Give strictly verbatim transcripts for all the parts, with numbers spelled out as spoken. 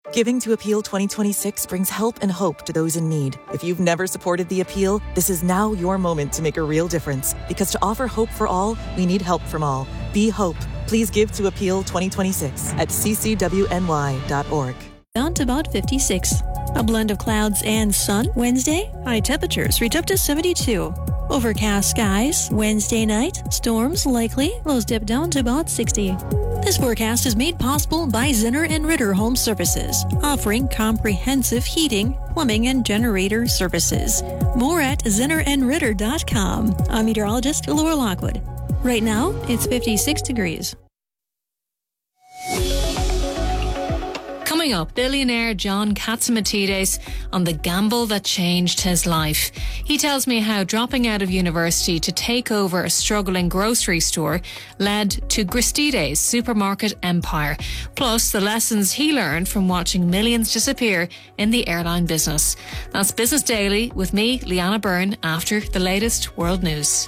Giving to Appeal twenty twenty-six brings help and hope to those in need. If you've never supported the Appeal, this is now your moment to make a real difference. Because to offer hope for all, we need help from all. Be hope. Please give to Appeal twenty twenty-six at c c w n y dot org. Down to about fifty-six. A blend of clouds and sun Wednesday. High temperatures reach up to seventy-two. Overcast skies Wednesday night. Storms likely. Lows dip down to about sixty. This forecast is made possible by Zinner and Ritter Home Services, offering comprehensive heating, plumbing, and generator services. More at zinner and ritter dot com. I'm meteorologist Laura Lockwood. Right now, it's fifty-six degrees. Coming up, billionaire John Catsimatidis on the gamble that changed his life. He tells me how dropping out of university to take over a struggling grocery store led to Gristedes' supermarket empire, plus the lessons he learned from watching millions disappear in the airline business. That's Business Daily with me, Leanna Byrne, after the latest world news.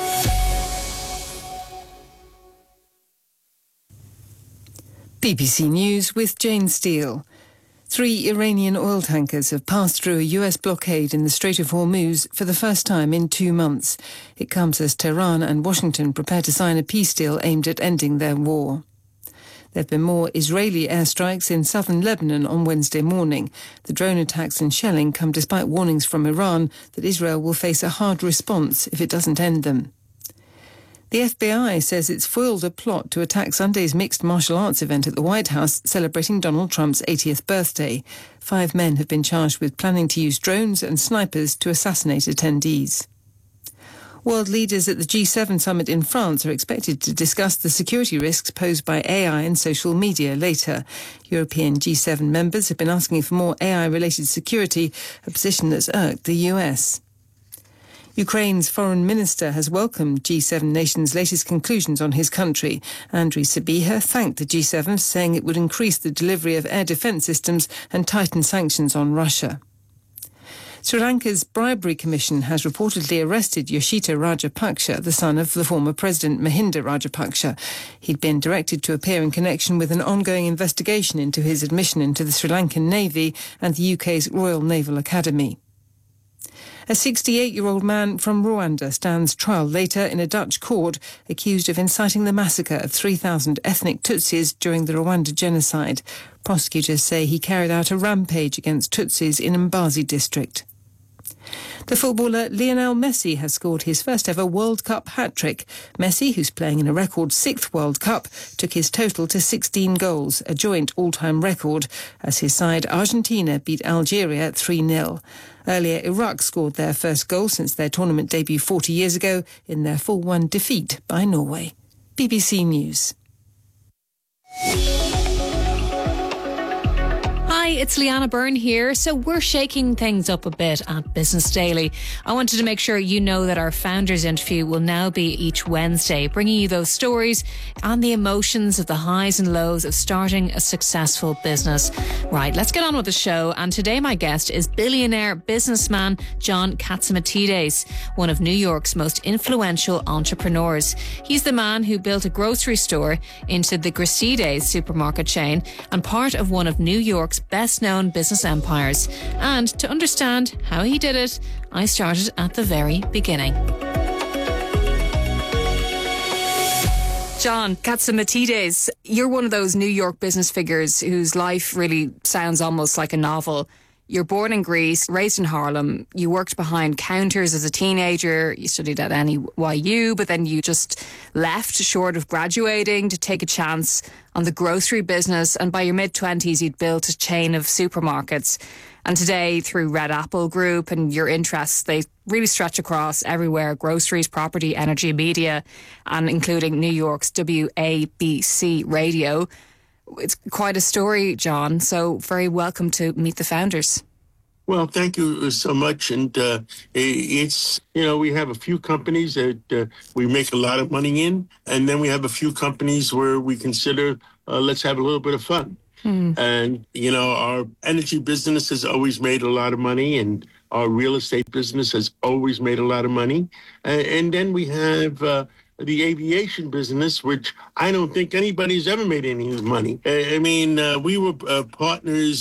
B B C News with Jane Steele. Three Iranian oil tankers have passed through a U S blockade in the Strait of Hormuz for the first time in two months. It comes as Tehran and Washington prepare to sign a peace deal aimed at ending their war. There have been more Israeli airstrikes in southern Lebanon on Wednesday morning. The drone attacks and shelling come despite warnings from Iran that Israel will face a hard response if it doesn't end them. The F B I says it's foiled a plot to attack Sunday's mixed martial arts event at the White House celebrating Donald Trump's eightieth birthday. Five men have been charged with planning to use drones and snipers to assassinate attendees. World leaders at the G seven summit in France are expected to discuss the security risks posed by A I and social media later. European G seven members have been asking for more A I-related security, a position that's irked the U S. Ukraine's foreign minister has welcomed G seven nations' latest conclusions on his country. Andriy Sybiha thanked the G seven, saying it would increase the delivery of air defence systems and tighten sanctions on Russia. Sri Lanka's bribery commission has reportedly arrested Yoshita Rajapaksa, the son of the former president Mahinda Rajapaksa. He'd been directed to appear in connection with an ongoing investigation into his admission into the Sri Lankan Navy and the U K's Royal Naval Academy. A sixty-eight-year-old man from Rwanda stands trial later in a Dutch court accused of inciting the massacre of three thousand ethnic Tutsis during the Rwanda genocide. Prosecutors say he carried out a rampage against Tutsis in Mbazi district. The footballer Lionel Messi has scored his first ever World Cup hat-trick. Messi, who's playing in a record sixth World Cup, took his total to sixteen goals, a joint all-time record, as his side Argentina beat Algeria three nil. Earlier, Iraq scored their first goal since their tournament debut forty years ago in their four one defeat by Norway. B B C News. Hi, it's Leanna Byrne here. So we're shaking things up a bit at Business Daily. I wanted to make sure you know that our founders interview will now be each Wednesday, bringing you those stories and the emotions of the highs and lows of starting a successful business. Right, let's get on with the show. And today my guest is billionaire businessman John Catsimatidis, one of New York's most influential entrepreneurs. He's the man who built a grocery store into the Gristedes supermarket chain and part of one of New York's best-known business empires. And to understand how he did it, I started at the very beginning. John Catsimatidis, you're one of those New York business figures whose life really sounds almost like a novel. You're born in Greece, raised in Harlem. You worked behind counters as a teenager. You studied at N Y U, but then you just left short of graduating to take a chance on the grocery business. And by your mid-twenties, you'd built a chain of supermarkets. And today, through Red Apple Group and your interests, they really stretch across everywhere: groceries, property, energy, media, and including New York's W A B C radio. It's quite a story, John, so very welcome to Meet the Founders. Well, thank you so much. And uh, it's, you know, we have a few companies that uh, we make a lot of money in, and then we have a few companies where we consider, uh, let's have a little bit of fun. Hmm. And, you know, our energy business has always made a lot of money, and our real estate business has always made a lot of money. And, and then we have uh, the aviation business, which I don't think anybody's ever made any money. I, I mean, uh, we were uh, partners